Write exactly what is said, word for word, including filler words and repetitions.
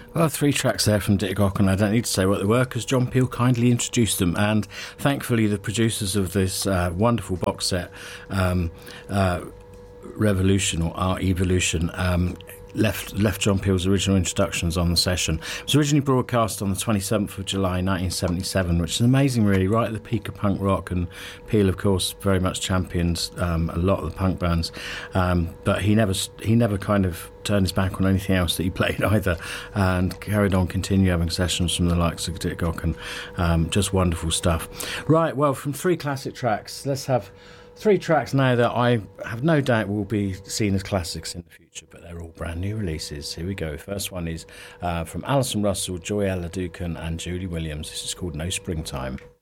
Well, three tracks there from Dick Gaughan. I don't need to say what they were because John Peel kindly introduced them, and thankfully the producers of this uh, wonderful box set, um, uh, Revolution or Art Evolution, um, left left John Peel's original introductions on the session. It was originally broadcast on the twenty-seventh of July nineteen seventy-seven, which is amazing really, right at the peak of punk rock, and Peel of course very much champions um, a lot of the punk bands, um, but he never he never kind of turned his back on anything else that he played either, and carried on continue having sessions from the likes of Dick Gaughan. Um, just wonderful stuff. Right, well, from three classic tracks, let's have three tracks now that I have no doubt will be seen as classics in the future, but they're all brand new releases. Here we go. First one is uh, from Alison Russell, Joy Ella Ducan and Julie Williams. This is called No Springtime.